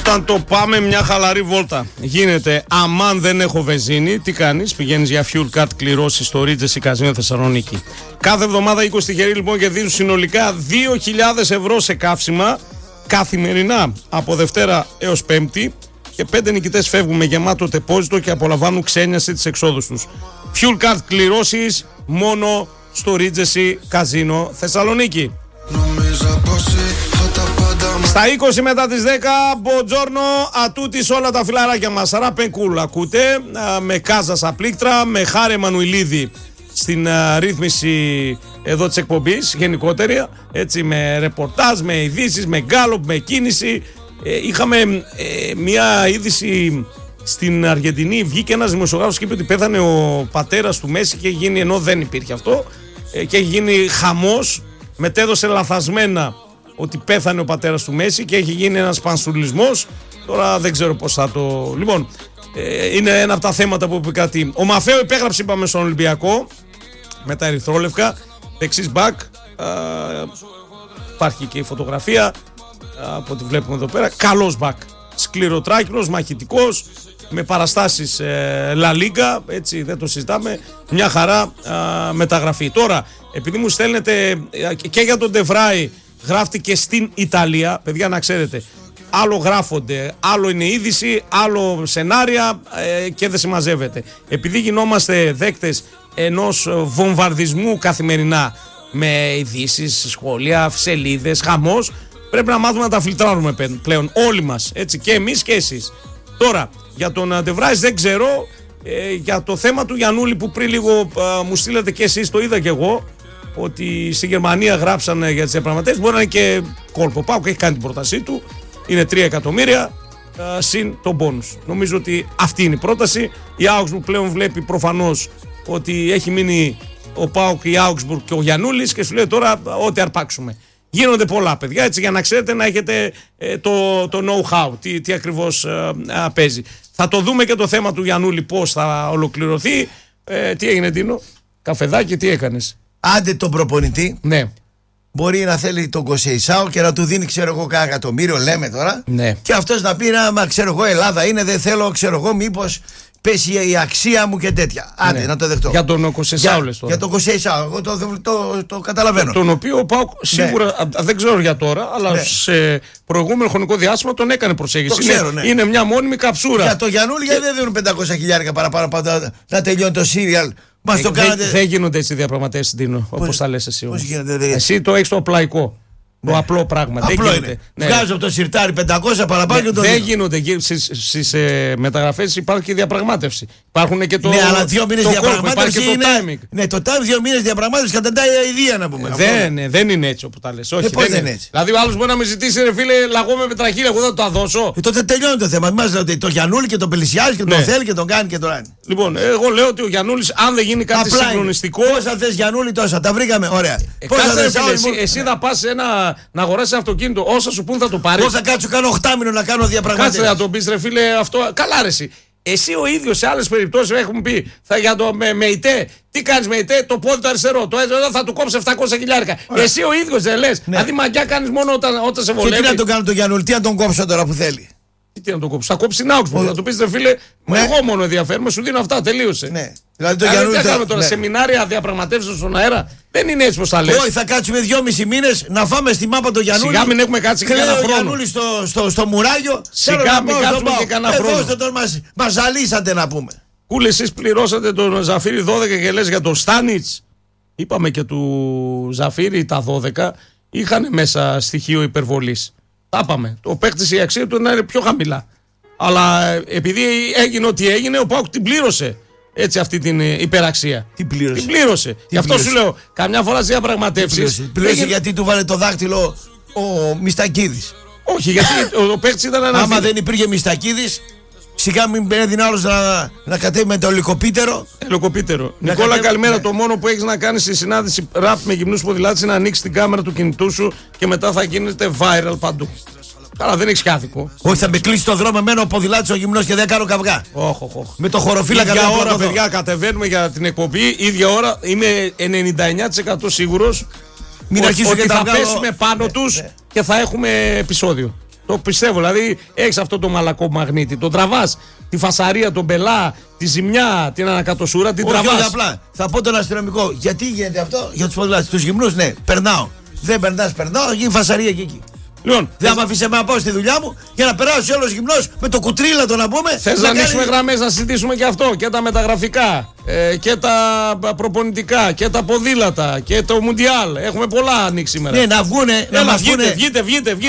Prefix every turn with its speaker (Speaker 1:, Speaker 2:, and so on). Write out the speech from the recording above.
Speaker 1: Όταν το πάμε μια χαλαρή βόλτα γίνεται, αμάν δεν έχω βενζίνη, τι κάνεις? Πηγαίνεις για fuel card κληρώσεις στο Regency Casino Θεσσαλονίκη. Κάθε εβδομάδα 20 τυχεροί λοιπόν κερδίζουν συνολικά 2.000 ευρώ σε καύσιμα καθημερινά από Δευτέρα έως Πέμπτη και 5 νικητές φεύγουν με γεμάτο τεπόζιτο και απολαμβάνουν ξένιαση τις εξόδους τους. Fuel card κληρώσεις μόνο στο Regency Casino Θεσσαλονίκη. Στα 20 μετά τις 10, μποτζόρνο, ατούτης όλα τα φιλαράκια μας. Ραπενκούλ ακούτε, με Κάζα στα πλήκτρα, με Χάρη Εμμανουηλίδη στην ρύθμιση εδώ της εκπομπής γενικότερη, έτσι, με ρεπορτάζ, με ειδήσεις, με γκάλοπ, με κίνηση. Είχαμε μια είδηση στην Αργεντινή, βγήκε ένας δημοσιογράφος και είπε ότι πέθανε ο πατέρας του Μέση και έχει γίνει, ενώ δεν υπήρχε αυτό, και έχει γίνει χαμός, μετέδωσε λαθασμένα ότι πέθανε ο πατέρας του Μέση και έχει γίνει ένας πανσουλισμός. Τώρα δεν ξέρω πώς θα το... Λοιπόν, είναι ένα από τα θέματα που επικρατεί. Ο Μαφέο υπέγραψε, είπαμε, στον Ολυμπιακό με τα ερυθρόλευκα, δεξής μπακ. Υπάρχει και η φωτογραφία από ό,τι βλέπουμε εδώ πέρα. Καλός μπακ, σκληροτράχυλος, μαχητικός, με παραστάσεις La Liga, έτσι, δεν το συζητάμε. Μια χαρά μεταγραφή. Τώρα, επειδή μου στέλνετε και για τον Ντεβράι, γράφτηκε στην Ιταλία, παιδιά, να ξέρετε, άλλο γράφονται, άλλο είναι είδηση, άλλο σενάρια και δεν συμμαζεύεται. Επειδή γινόμαστε δέκτες ενός βομβαρδισμού καθημερινά με ειδήσεις, σχόλια, σελίδες, χαμός, πρέπει να μάθουμε να τα φιλτράρουμε πλέον όλοι μας, έτσι, και εμείς και εσείς. Τώρα, για τον Ντεβράις δεν ξέρω, για το θέμα του Γιαννούλη που πριν λίγο μου στείλατε και εσείς, το είδα και εγώ, ότι στη Γερμανία γράψανε για τις διαπραγματεύσεις, μπορεί να είναι και κόλπο. Πάω και έχει κάνει την πρότασή του, είναι 3 εκατομμύρια συν τον πόνους. Νομίζω ότι αυτή είναι η πρόταση. Η Augsburg πλέον βλέπει προφανώς ότι έχει μείνει ο ΠΑΟΚ, η Augsburg και ο Γιαννούλης και σου λέει τώρα ό,τι αρπάξουμε. Γίνονται πολλά, παιδιά, έτσι, για να ξέρετε, να έχετε το know-how, τι ακριβώς παίζει. Θα το δούμε και το θέμα του Γιαννούλη πώς θα ολοκληρωθεί. Τι έγινε, Τίνο? Καφεδάκι, τι έκανες?
Speaker 2: Άντε τον προπονητή.
Speaker 1: Ναι.
Speaker 2: Μπορεί να θέλει τον Κοσεϊσάο και να του δίνει, ξέρω εγώ, κάνα εκατομμύριο, λέμε τώρα.
Speaker 1: Ναι.
Speaker 2: Και αυτός να πει, μα ξέρω εγώ, Ελλάδα είναι, δεν θέλω, ξέρω εγώ, μήπως πέσει η αξία μου και τέτοια. Άντε, ναι, να το δεχτώ.
Speaker 1: Για τον Κοσεϊσάο λες τώρα?
Speaker 2: Για τον Κοσεϊσάο, εγώ το καταλαβαίνω.
Speaker 1: Τον οποίο ο ΠΑΟΚ σίγουρα, ναι, δεν ξέρω για τώρα, αλλά ναι, σε προηγούμενο χρονικό διάστημα τον έκανε προσέγγιση. Το ξέρω, ναι. Είναι μια μόνιμη καψούρα.
Speaker 2: Για τον Γιαννούλη, γιατί δεν δίνουν 500.000 παραπάνω να τελειώνει το σύριαλ?
Speaker 1: Δεν γίνονται έτσι διαπραγματεύσεις, Ντίνο, όπως τα λες εσύ.
Speaker 2: Πώς γίνεται?
Speaker 1: Εσύ το έχεις το απλοϊκό.
Speaker 2: Ναι.
Speaker 1: Το απλό πράγμα.
Speaker 2: Απλό δεν γίνεται. Ναι. Βγάζω από το σιρτάρι 500 παραπάνω, ναι, και το
Speaker 1: δεν γίνονται. Στις μεταγραφές υπάρχει και διαπραγμάτευση. Υπάρχουν και το.
Speaker 2: Ναι, αλλά 2 μήνες διαπραγμάτευση.
Speaker 1: Και
Speaker 2: είναι...
Speaker 1: το timing.
Speaker 2: Ναι, το timing 2 μήνες διαπραγμάτευση καταντάει η ιδέα, να πούμε.
Speaker 1: Δεν είναι έτσι όπου τα λες. Όχι,
Speaker 2: δεν είναι έτσι.
Speaker 1: Δηλαδή, ο άλλος μπορεί να με ζητήσει, ρε φίλε, λαγό με πετραχίλια, εγώ δεν το θα δώσω.
Speaker 2: Τότε τελειώνει το θέμα. Μας λέτε το Γιαννούλη και τον Πελισιάζει και τον θέλει και τον κάνει και τον κάνει.
Speaker 1: Λοιπόν, εγώ λέω ότι ο Γιαννούλης, αν δεν γίνει κάτι συγκλονιστικό.
Speaker 2: Πόσα θες Γιαννούλη, τόσα τα βρήκαμε. Ωραία.
Speaker 1: Εσύ θα πας να αγοράσει αυτοκίνητο, όσα σου πούν θα το πάρεις.
Speaker 2: Πώς θα κάτσω, κάνω 8 μήνων να κάνω διαπραγματεύσεις.
Speaker 1: Κάτσε να το πεις, ρε φίλε, αυτό. Καλά, ρε εσύ. Εσύ ο ίδιος σε άλλες περιπτώσεις έχουμε πει, για το με ΙΤΕ, τι κάνεις με ΙΤΕ? Το πόδι το αριστερό, το εδώ θα του κόψει 700.000. Εσύ ο ίδιος δεν λες? Ναι. Δηλαδή μαγιά κάνεις μόνο όταν σε βολεύει.
Speaker 2: Και τι να τον κάνω τον Γιαννούλη, τι να τον κόψω τώρα που θέλει?
Speaker 1: Τι να τον κόψει? Θα κόψει την Augsburg. Θα του πει, ρε φίλε, ναι, εγώ μόνο ενδιαφέρομαι, σου δίνω αυτά, τελείωσε.
Speaker 2: Ναι. Δηλαδή το Γιαννούλη.
Speaker 1: Τι κάνουμε τώρα, ναι, σεμινάρια διαπραγματεύσεων στον αέρα? Δεν είναι έτσι πως τα λες.
Speaker 2: Όχι, θα κάτσουμε 2,5 μήνες να φάμε στη μάπα το Γιαννούλη.
Speaker 1: Σιγά μην έχουμε κάτσει και κανένα χρόνο.
Speaker 2: Γιαννούλη στο μουράγιο.
Speaker 1: Σιγά μην κάτσουμε και κανένα χρόνο.
Speaker 2: Δώστε τον, μας ζαλίσατε να πούμε.
Speaker 1: Κούλε, εσείς πληρώσατε τον Ζαφίρι 12 και λες για τον Στάνιτς. Είπαμε και του Ζαφίρι τα 12 είχαν μέσα στοιχείο υπερβολής. Τα είπαμε. Το παίκτης, η αξία του είναι πιο χαμηλά. Αλλά επειδή έγινε ό,τι έγινε, ο ΠΑΟΚ την πλήρωσε. Έτσι, αυτή την υπεραξία.
Speaker 2: Τι πλήρωσε?
Speaker 1: Την πλήρωσε. Γι' αυτό σου λέω, καμιά φορά στις διαπραγματεύσεις.
Speaker 2: Πλήρωσε γιατί του βάλε το δάχτυλο ο Μιστακίδης.
Speaker 1: Όχι, γιατί ο παίκτης ήταν ένα.
Speaker 2: Άμα δεν υπήρχε Μιστακίδης, σιγά μην έδινε άλλος να κατέβει με το ελικοπίτερο.
Speaker 1: Νικόλα, καλημέρα. Ναι. Το μόνο που έχεις να κάνεις στη συνάντηση ραπ με γυμνούς ποδηλάτες είναι να ανοίξεις την κάμερα του κινητού σου και μετά θα γίνετε viral παντού. Καλά, δεν έχεις κάθικο.
Speaker 2: Όχι, θα με κλείσει το δρόμο εμένα ο ποδηλάτης ο γυμνός και δεν κάνω καυγά.
Speaker 1: Όχι.
Speaker 2: Με το χωροφύλακα
Speaker 1: ίδια ώρα, παιδιά, κατεβαίνουμε για την εκπομπή. Ίδια ώρα, είμαι 99% σίγουρος
Speaker 2: ότι
Speaker 1: θα πέσουμε πάνω τους και θα έχουμε επεισόδιο. Το πιστεύω. Δηλαδή έχει αυτό το μαλακό μαγνήτη. Τον τραβάς. Τη φασαρία, τον μπελά, τη ζημιά, την ανακατοσούρα, την τραβάς.
Speaker 2: Όχι, απλά. Θα πω τον αστυνομικό. Γιατί γίνεται αυτό? Για τους ποδηλάτες. Τους γυμνούς, ναι, περνάω. Δεν περνάς, περνάω, γίνει φασαρία και εκεί.
Speaker 1: Λοιπόν,
Speaker 2: δεν θα με αφήσει να πάω στη δουλειά μου για να περάσει όλος γυμνός με το κουτρίλατο να πούμε.
Speaker 1: Θες να ανοίξουμε γραμμές να συζητήσουμε και αυτό? Και τα μεταγραφικά, και τα προπονητικά, και τα ποδήλατα, και το Μουντιάλ. Έχουμε πολλά ανοίξει σήμερα.
Speaker 2: Ναι, να βγούνε.
Speaker 1: Βγείτε.